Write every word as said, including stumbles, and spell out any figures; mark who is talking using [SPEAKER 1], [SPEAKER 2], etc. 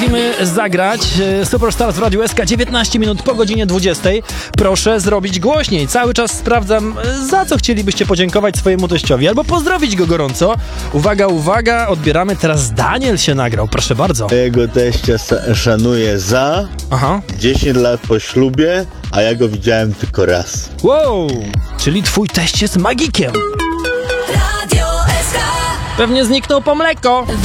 [SPEAKER 1] musimy zagrać. Superstars w Radiu S K, dziewiętnaście minut po godzinie dwudziestej. Proszę zrobić głośniej. Cały czas sprawdzam, za co chcielibyście podziękować swojemu teściowi albo pozdrowić go gorąco. Uwaga, uwaga, odbieramy. Teraz Daniel się nagrał, proszę bardzo.
[SPEAKER 2] Jego teścia szanuję za
[SPEAKER 1] Aha.
[SPEAKER 2] dziesięć lat po ślubie, a ja go widziałem tylko raz.
[SPEAKER 1] Wow, czyli twój teść jest magikiem. Pewnie zniknął po mleko.